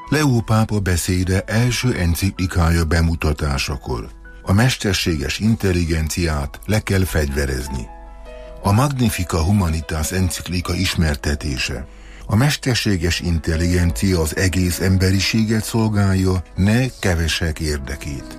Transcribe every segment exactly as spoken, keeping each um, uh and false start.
Leó pápa beszéde első enciklikája bemutatásakor. A mesterséges intelligenciát le kell fegyverezni. A Magnificat Humanitas enciklika ismertetése. A mesterséges intelligencia az egész emberiséget szolgálja, ne kevesek érdekét.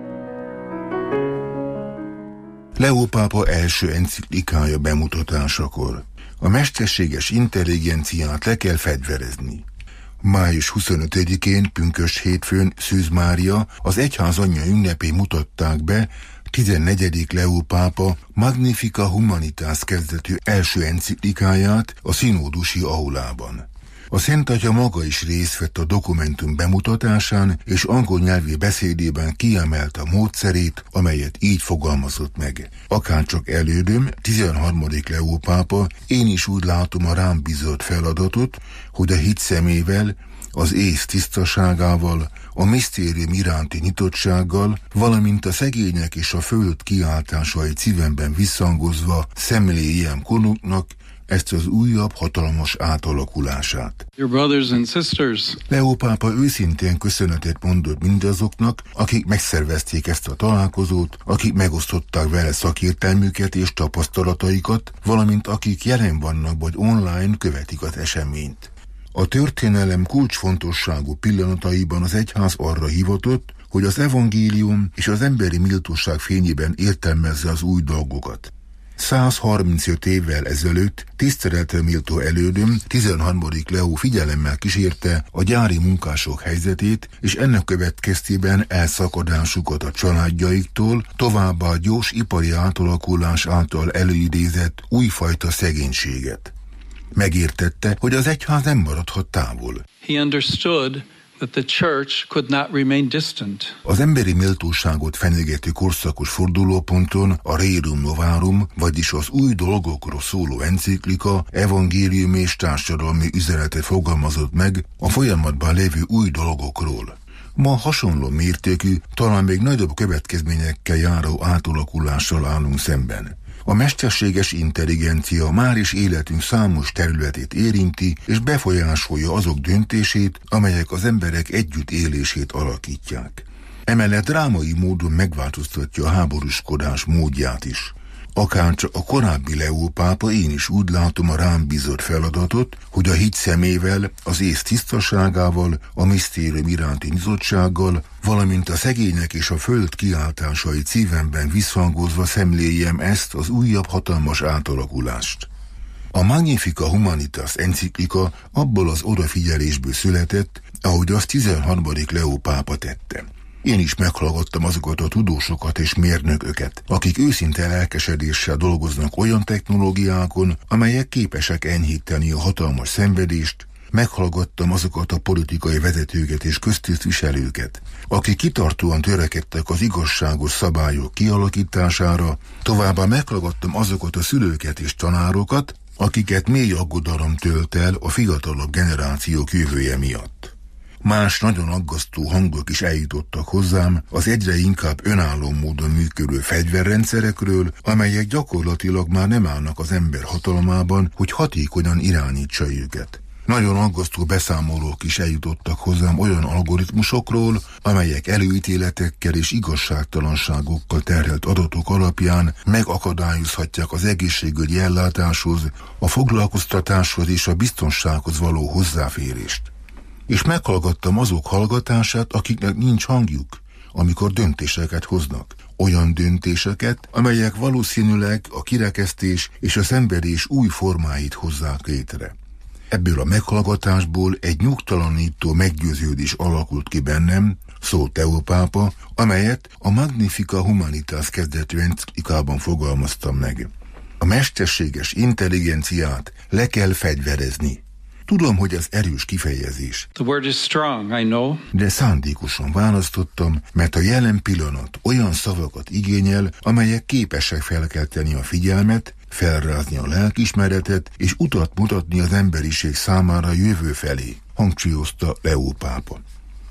Leó pápa első enciklikája bemutatásakor. A mesterséges intelligenciát le kell fegyverezni. május huszonötödikén, pünkösd hétfőn Szűz Mária, az egyház anyja ünnepén mutatták be tizennegyedik Leó pápa Magnificat Humanitas kezdetű első enciklikáját a színódusi aulában. A Szent Atya maga is részt vett a dokumentum bemutatásán, és angol nyelvű beszédében kiemelte a módszerét, amelyet így fogalmazott meg. Akárcsak elődöm, tizenharmadik Leó pápa, én is úgy látom a rám bízott feladatot, hogy a hit szemével, az ész tisztaságával, a misztérium iránti nyitottsággal, valamint a szegények és a föld kiáltásai szívemben visszhangozva szemléljem konuknak ezt az újabb hatalmas átalakulását. Your brothers and sisters. Leó pápa őszintén köszönetet mondott mindazoknak, akik megszervezték ezt a találkozót, akik megosztották vele szakértelmüket és tapasztalataikat, valamint akik jelen vannak vagy online követik az eseményt. A történelem kulcsfontosságú pillanataiban az egyház arra hivatott, hogy az evangélium és az emberi méltóság fényében értelmezze az új dolgokat. száz harmincöt évvel ezelőtt tiszteletre méltó elődöm, tizenharmadik Leó figyelemmel kísérte a gyári munkások helyzetét, és ennek következtében elszakadásukat a családjaiktól, továbbá a gyors ipari átalakulás által előidézett újfajta szegénységet. Megértette, hogy az egyház nem maradhat távol. He understood that the church could not remain distant. Az emberi méltóságot fenyegető korszakos fordulóponton a Rerum Novarum, vagyis az új dolgokról szóló enciklika, evangélium és társadalmi üzenetet fogalmazott meg a folyamatban lévő új dolgokról. Ma hasonló mértékű, talán még nagyobb következményekkel járó átalakulással állunk szemben. A mesterséges intelligencia már is életünk számos területét érinti, és befolyásolja azok döntését, amelyek az emberek együtt élését alakítják. Emellett drámai módon megváltoztatja a háborúskodás módját is. Akárcsak a korábbi Leó pápa, én is úgy látom a rám bízott feladatot, hogy a hit szemével, az ész tisztaságával, a misztérium iránti nyitottsággal, valamint a szegények és a föld kiáltásai szívemben visszhangozva szemléljem ezt az újabb hatalmas átalakulást. A Magnificat Humanitas enciklika abból az odafigyelésből született, ahogy azt tizenharmadik Leó pápa tette. Én is meghallgattam azokat a tudósokat és mérnököket, akik őszinte lelkesedéssel dolgoznak olyan technológiákon, amelyek képesek enyhíteni a hatalmas szenvedést, meghallgattam azokat a politikai vezetőket és köztisztviselőket, akik kitartóan törekedtek az igazságos szabályok kialakítására, továbbá meghallgattam azokat a szülőket és tanárokat, akiket mély aggodalom tölt el a fiatalabb generációk jövője miatt. Más nagyon aggasztó hangok is eljutottak hozzám az egyre inkább önálló módon működő fegyverrendszerekről, amelyek gyakorlatilag már nem állnak az ember hatalmában, hogy hatékonyan irányítsa őket. Nagyon aggasztó beszámolók is eljutottak hozzám olyan algoritmusokról, amelyek előítéletekkel és igazságtalanságokkal terhelt adatok alapján megakadályozhatják az egészségügyi ellátáshoz, a foglalkoztatáshoz és a biztonsághoz való hozzáférést. És meghallgattam azok hallgatását, akiknek nincs hangjuk, amikor döntéseket hoznak. Olyan döntéseket, amelyek valószínűleg a kirekesztés és a szenvedés új formáit hozzák létre. Ebből a meghallgatásból egy nyugtalanító meggyőződés alakult ki bennem, szólt Leó pápa, amelyet a Magnificat Humanitas kezdetű enciklikában fogalmaztam meg. A mesterséges intelligenciát le kell fegyverezni. Tudom, hogy ez erős kifejezés. The word is strong, I know. De szándékosan választottam, mert a jelen pillanat olyan szavakat igényel, amelyek képesek felkelteni a figyelmet, felrázni a lelkiismeretet és utat mutatni az emberiség számára jövő felé, hangsúlyozta Leó pápa.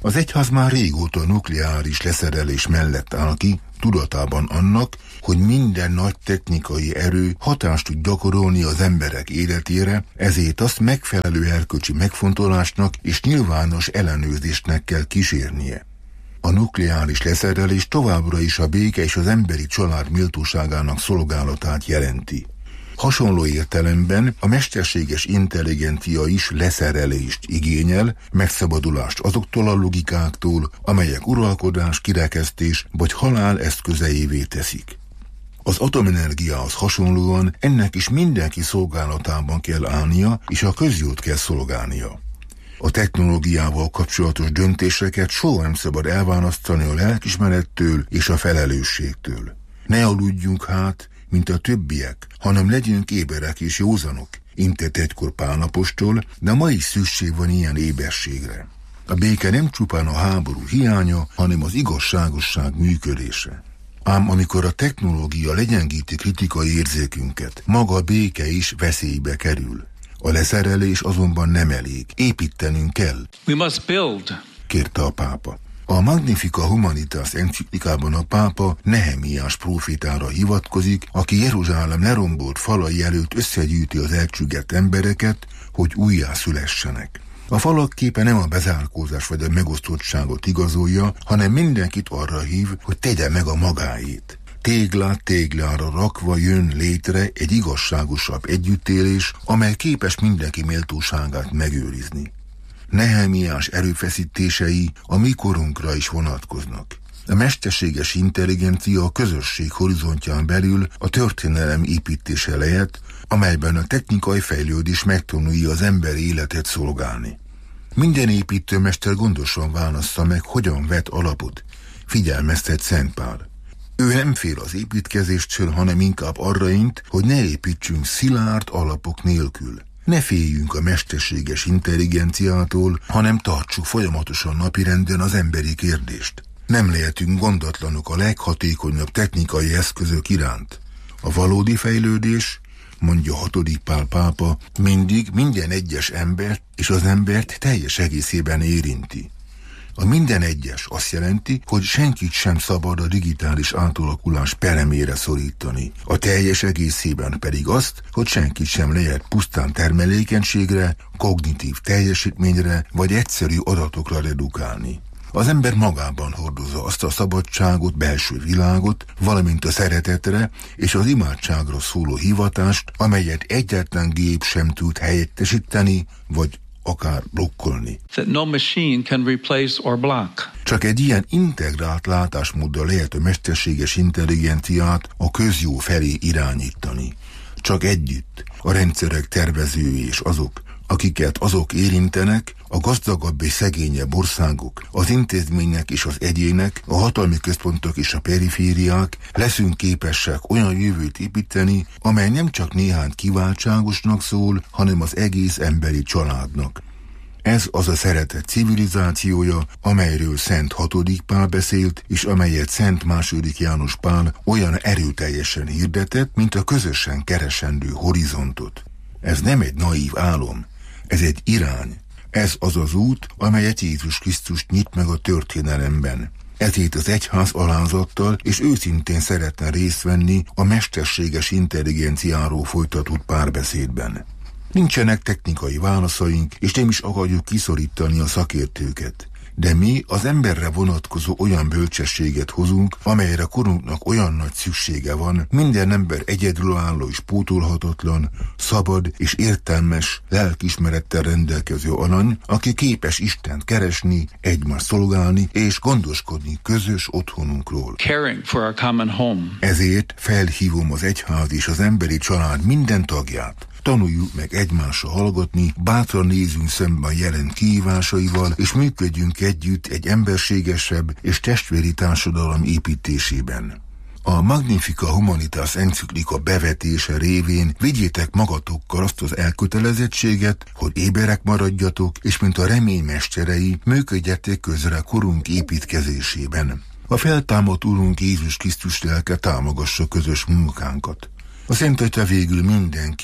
Az egyház már régóta nukleáris leszerelés mellett áll ki, tudatában annak, hogy minden nagy technikai erő hatást tud gyakorolni az emberek életére, ezért azt megfelelő erkölcsi megfontolásnak és nyilvános ellenőrzésnek kell kísérnie. A nukleáris leszerelés továbbra is a béke és az emberi család méltóságának szolgálatát jelenti. Hasonló értelemben a mesterséges intelligencia is leszerelést igényel, megszabadulást azoktól a logikáktól, amelyek uralkodás, kirekesztés vagy halál eszközeivé teszik. Az atomenergiához hasonlóan ennek is mindenki szolgálatában kell állnia, és a közjót kell szolgálnia. A technológiával kapcsolatos döntéseket soha nem szabad elválasztani a lelkismerettől és a felelősségtől. Ne aludjunk hát, mint a többiek, hanem legyünk éberek és józanok, intett egykor Pál apostol, de ma is szükség van ilyen éberségre. A béke nem csupán a háború hiánya, hanem az igazságosság működése. Ám amikor a technológia legyengíti kritikai érzékünket, maga a béke is veszélybe kerül. A leszerelés azonban nem elég, építenünk kell. We must build. Kérte a pápa. A Magnificat Humanitas enciklikában a pápa Nehemiás prófétára hivatkozik, aki Jeruzsálem lerombolt falai előtt összegyűjti az elcsüggett embereket, hogy újjászülessenek. A falak képe nem a bezárkózás vagy a megosztottságot igazolja, hanem mindenkit arra hív, hogy tegye meg a magáét. Téglát téglára rakva jön létre egy igazságosabb együttélés, amely képes mindenki méltóságát megőrizni. Nehemiás erőfeszítései a mi korunkra is vonatkoznak. A mesterséges intelligencia a közösség horizontján belül a történelem építése lehet, amelyben a technikai fejlődés megtanulja az ember életet szolgálni. Minden építőmester gondosan válassza meg, hogyan vet alapot, figyelmeztet Szent Pál. Ő nem fél az építkezéstől, hanem inkább arra int, hogy ne építsünk szilárd alapok nélkül. Ne féljünk a mesterséges intelligenciától, hanem tartsuk folyamatosan napirenden az emberi kérdést. Nem lehetünk gondatlanok a leghatékonyabb technikai eszközök iránt. A valódi fejlődés, mondja hatodik Pál pápa, mindig minden egyes embert és az embert teljes egészében érinti. A minden egyes azt jelenti, hogy senkit sem szabad a digitális átalakulás peremére szorítani. A teljes egészében pedig azt, hogy senkit sem lehet pusztán termelékenységre, kognitív teljesítményre vagy egyszerű adatokra redukálni. Az ember magában hordozza azt a szabadságot, belső világot, valamint a szeretetre és az imádságra szóló hivatást, amelyet egyetlen gép sem tud helyettesíteni vagy akár blokkolni. That no machine can replace or block. Csak egy ilyen integrált látásmóddal lehet a mesterséges intelligenciát a közjó felé irányítani. Csak együtt a rendszerek tervezői és azok, akiket azok érintenek, a gazdagabb és szegényebb országok, az intézmények és az egyének, a hatalmi központok és a perifériák leszünk képesek olyan jövőt építeni, amely nem csak néhány kiváltságosnak szól, hanem az egész emberi családnak. Ez az a szeretet civilizációja, amelyről Szent hatodik Pál beszélt, és amelyet Szent második János Pál olyan erőteljesen hirdetett, mint a közösen keresendő horizontot. Ez nem egy naív álom, ez egy irány. Ez az az út, amelyet Jézus Krisztus nyit meg a történelemben. Ezért az egyház alázattal és őszintén szeretne részt venni a mesterséges intelligenciáról folytatott párbeszédben. Nincsenek technikai válaszaink, és nem is akarjuk kiszorítani a szakértőket. De mi az emberre vonatkozó olyan bölcsességet hozunk, amelyre korunknak olyan nagy szüksége van, minden ember egyedülálló és pótolhatatlan, szabad és értelmes, lelkiismerettel rendelkező alany, aki képes Istent keresni, egymást szolgálni és gondoskodni közös otthonunkról. Caring for our common home. Ezért felhívom az egyház és az emberi család minden tagját. Tanuljuk meg egymásra hallgatni, bátran nézzünk szembe a jelen kihívásaival, és működjünk együtt egy emberségesebb és testvéri társadalom építésében. A Magnificat Humanitas enciklika bevetése révén vigyétek magatokkal azt az elkötelezettséget, hogy éberek maradjatok, és mint a remény mesterei működjetek közre korunk építkezésében. A feltámadt Urunk Jézus Krisztus lelke támogassa közös munkánkat. A Szent Atya végül mindenkit,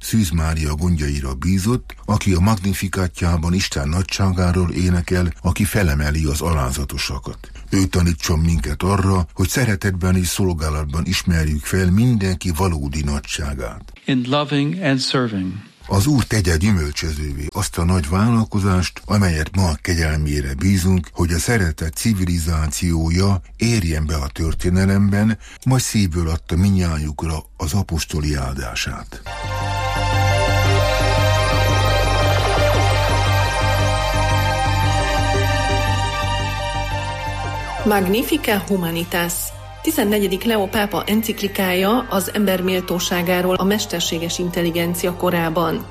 Szűz Mária gondjaira bízott, aki a Magnificatjában Isten nagyságáról énekel, aki felemeli az alázatosakat. Ő tanítson minket arra, hogy szeretetben és szolgálatban ismerjük fel mindenki valódi nagyságát. In loving and serving. Az Úr tegye gyümölcsözővé azt a nagy vállalkozást, amelyet ma kegyelmére bízunk, hogy a szeretet civilizációja érjen be a történelemben, majd szívből adta mindnyájukra az apostoli áldását. Magnifica Humanitas. tizennegyedik Leó pápa enciklikája az ember méltóságáról a mesterséges intelligencia korában.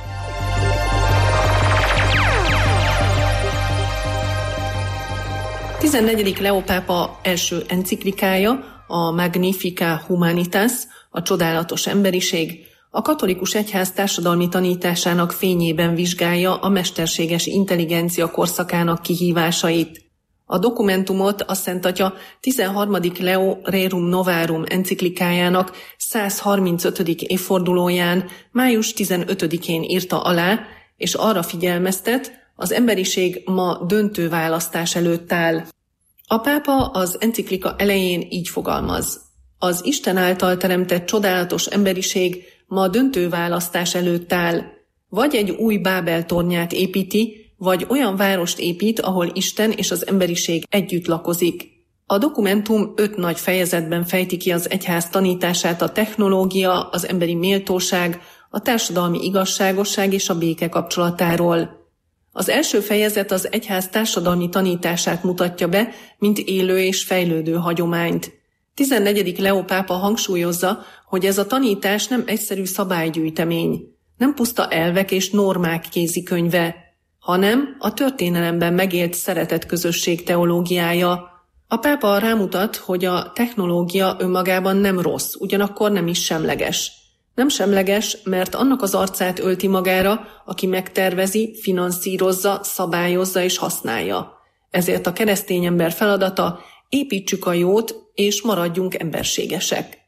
tizennegyedik Leó pápa első enciklikája, a Magnifica Humanitas, a csodálatos emberiség, a katolikus egyház társadalmi tanításának fényében vizsgálja a mesterséges intelligencia korszakának kihívásait. A dokumentumot a Szent Atya tizenharmadik Leó Rerum Novarum enciklikájának száz harmincötödik évfordulóján, május tizenötödikén írta alá, és arra figyelmeztet, az emberiség ma döntő választás előtt áll. A pápa az enciklika elején így fogalmaz: az Isten által teremtett csodálatos emberiség ma döntő választás előtt áll. Vagy egy új Bábel tornyát építi, vagy olyan várost épít, ahol Isten és az emberiség együtt lakozik. A dokumentum öt nagy fejezetben fejti ki az egyház tanítását a technológia, az emberi méltóság, a társadalmi igazságosság és a béke kapcsolatáról. Az első fejezet az egyház társadalmi tanítását mutatja be, mint élő és fejlődő hagyományt. tizennegyedik Leó pápa hangsúlyozza, hogy ez a tanítás nem egyszerű szabálygyűjtemény, nem puszta elvek és normák kézikönyve, hanem a történelemben megélt szeretetközösség teológiája. A pápa rámutat, hogy a technológia önmagában nem rossz, ugyanakkor nem is semleges. Nem semleges, mert annak az arcát ölti magára, aki megtervezi, finanszírozza, szabályozza és használja. Ezért a keresztény ember feladata: építsük a jót, és maradjunk emberségesek.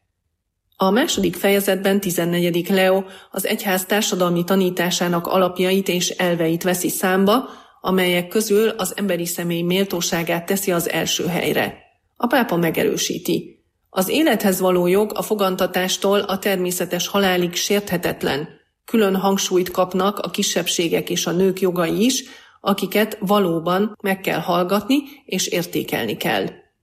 A második fejezetben tizennegyedik Leó az egyház társadalmi tanításának alapjait és elveit veszi számba, amelyek közül az emberi személy méltóságát teszi az első helyre. A pápa megerősíti: az élethez való jog a fogantatástól a természetes halálig sérthetetlen. Külön hangsúlyt kapnak a kisebbségek és a nők jogai is, akiket valóban meg kell hallgatni és értékelni kell.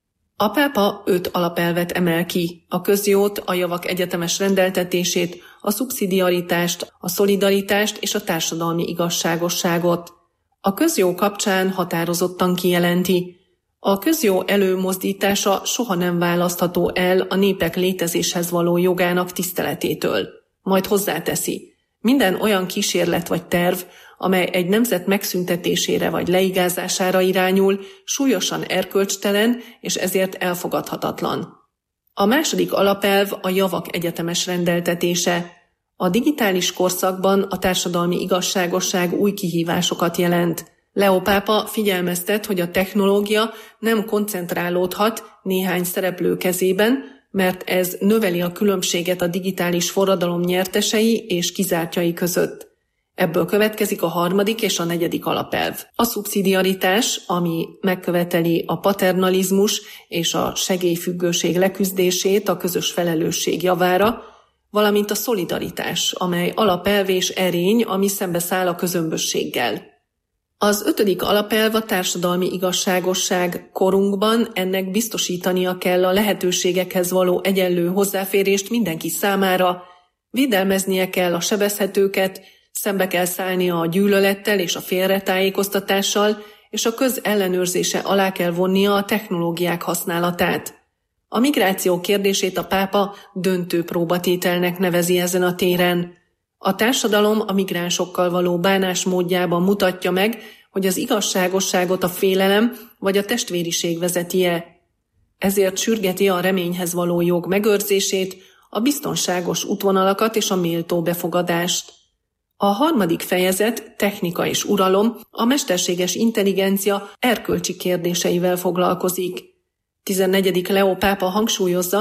A pápa öt alapelvet emel ki: a közjót, a javak egyetemes rendeltetését, a szubszidiaritást, a szolidaritást és a társadalmi igazságosságot. A közjó kapcsán határozottan kijelenti: a közjó előmozdítása soha nem választható el a népek létezéshez való jogának tiszteletétől. Majd hozzáteszi: minden olyan kísérlet vagy terv, amely egy nemzet megszüntetésére vagy leigázására irányul, súlyosan erkölcstelen és ezért elfogadhatatlan. A második alapelv a javak egyetemes rendeltetése. A digitális korszakban a társadalmi igazságosság új kihívásokat jelent. Leó pápa figyelmeztet, hogy a technológia nem koncentrálódhat néhány szereplő kezében, mert ez növeli a különbséget a digitális forradalom nyertesei és kizártjai között. Ebből következik a harmadik és a negyedik alapelv. A szubszidiaritás, ami megköveteli a paternalizmus és a segélyfüggőség leküzdését a közös felelősség javára, valamint a szolidaritás, amely alapelv és erény, ami szembeszáll a közömbösséggel. Az ötödik alapelv a társadalmi igazságosság. Korunkban ennek biztosítania kell a lehetőségekhez való egyenlő hozzáférést mindenki számára, védelmeznie kell a sebezhetőket, szembe kell szállnia a gyűlölettel és a félretájékoztatással, és a köz ellenőrzése alá kell vonnia a technológiák használatát. A migráció kérdését a pápa döntő próbatételnek nevezi ezen a téren. A társadalom a migránsokkal való bánásmódjában mutatja meg, hogy az igazságosságot a félelem vagy a testvériség vezeti-e. Ezért sürgeti a reményhez való jog megőrzését, a biztonságos útvonalakat és a méltó befogadást. A harmadik fejezet, technika és uralom, a mesterséges intelligencia erkölcsi kérdéseivel foglalkozik. tizennegyedik Leó pápa hangsúlyozza,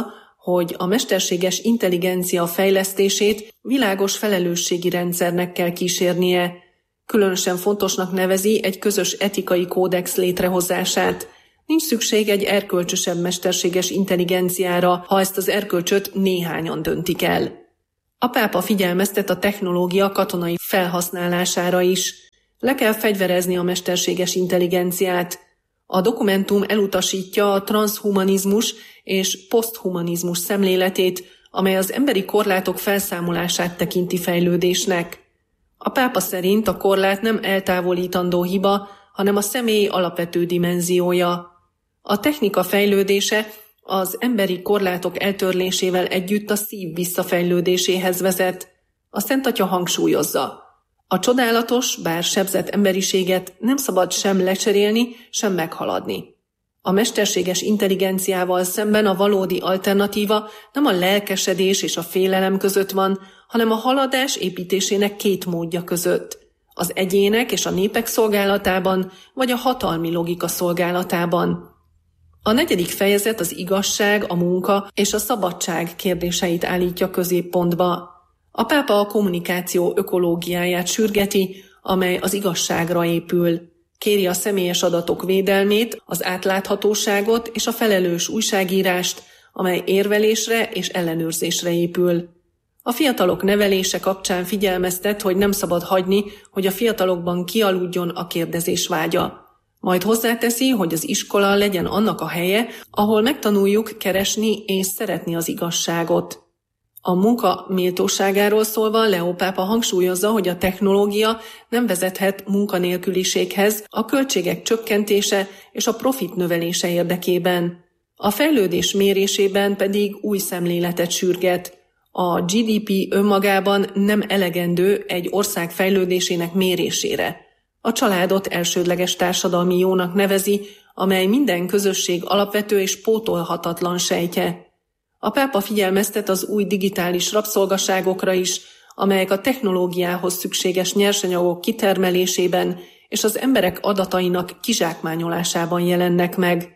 hogy a mesterséges intelligencia fejlesztését világos felelősségi rendszernek kell kísérnie. Különösen fontosnak nevezi egy közös etikai kódex létrehozását. Nincs szükség egy erkölcsösebb mesterséges intelligenciára, ha ezt az erkölcsöt néhányan döntik el. A pápa figyelmeztet a technológia katonai felhasználására is. Le kell fegyverezni a mesterséges intelligenciát. A dokumentum elutasítja a transhumanizmus és poszthumanizmus szemléletét, amely az emberi korlátok felszámolását tekinti fejlődésnek. A pápa szerint a korlát nem eltávolítandó hiba, hanem a személy alapvető dimenziója. A technika fejlődése az emberi korlátok eltörlésével együtt a szív visszafejlődéséhez vezet. A Szent Atya hangsúlyozza: a csodálatos, bár sebzett emberiséget nem szabad sem lecserélni, sem meghaladni. A mesterséges intelligenciával szemben a valódi alternatíva nem a lelkesedés és a félelem között van, hanem a haladás építésének két módja között. Az egyének és a népek szolgálatában, vagy a hatalmi logika szolgálatában. A negyedik fejezet az igazság, a munka és a szabadság kérdéseit állítja középpontba. A pápa a kommunikáció ökológiáját sürgeti, amely az igazságra épül. Kéri a személyes adatok védelmét, az átláthatóságot és a felelős újságírást, amely érvelésre és ellenőrzésre épül. A fiatalok nevelése kapcsán figyelmeztet, hogy nem szabad hagyni, hogy a fiatalokban kialudjon a kérdezés vágya. Majd hozzáteszi, hogy az iskola legyen annak a helye, ahol megtanuljuk keresni és szeretni az igazságot. A munka méltóságáról szólva Leó pápa hangsúlyozza, hogy a technológia nem vezethet munkanélküliséghez, a költségek csökkentése és a profit növelése érdekében. A fejlődés mérésében pedig új szemléletet sürget. A gé dé pé önmagában nem elegendő egy ország fejlődésének mérésére. A családot elsődleges társadalmi jónak nevezi, amely minden közösség alapvető és pótolhatatlan sejtje. A pápa figyelmeztet az új digitális rabszolgaságokra is, amelyek a technológiához szükséges nyersanyagok kitermelésében és az emberek adatainak kizsákmányolásában jelennek meg.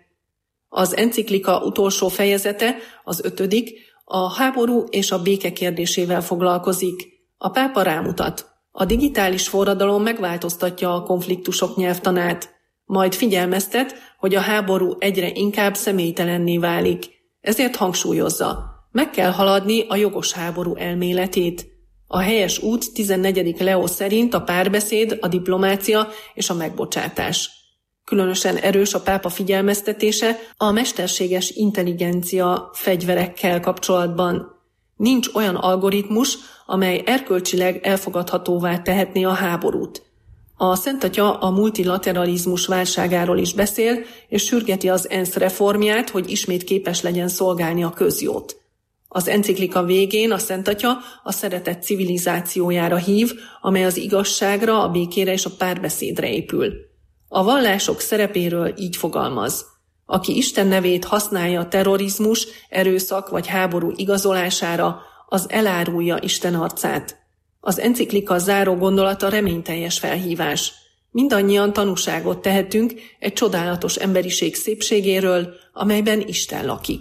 Az enciklika utolsó fejezete, az ötödik, a háború és a béke kérdésével foglalkozik. A pápa rámutat: a digitális forradalom megváltoztatja a konfliktusok nyelvtanát, majd figyelmeztet, hogy a háború egyre inkább személytelenné válik. Ezért hangsúlyozza: meg kell haladni a jogos háború elméletét. A helyes út tizennegyedik Leó szerint a párbeszéd, a diplomácia és a megbocsátás. Különösen erős a pápa figyelmeztetése a mesterséges intelligencia fegyverekkel kapcsolatban. Nincs olyan algoritmus, amely erkölcsileg elfogadhatóvá tehetné a háborút. A Szent Atya a multilateralizmus válságáról is beszél, és sürgeti az ENSZ reformját, hogy ismét képes legyen szolgálni a közjót. Az enciklika végén a Szent Atya a szeretet civilizációjára hív, amely az igazságra, a békére és a párbeszédre épül. A vallások szerepéről így fogalmaz: aki Isten nevét használja a terrorizmus, erőszak vagy háború igazolására, az elárulja Isten arcát. Az enciklika záró gondolata reményteljes felhívás. Mindannyian tanúságot tehetünk egy csodálatos emberiség szépségéről, amelyben Isten lakik.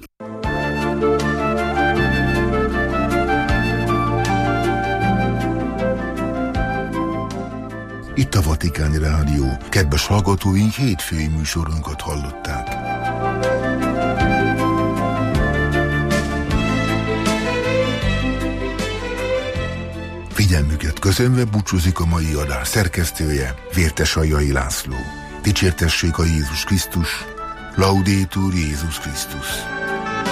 Itt a Vatikáni Rádió. Kedves hallgatóink, hétfői műsorunkat hallották. Figyelmüket köszönve búcsúzik a mai adás szerkesztője, Vértes Aljai László. Dicsértessék a Jézus Krisztus, Laudétur Jézus Krisztus.